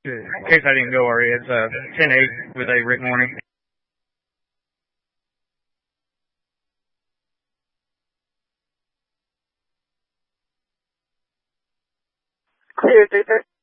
In case I didn't go already, it's 10-8 with a written warning. Clear, 330.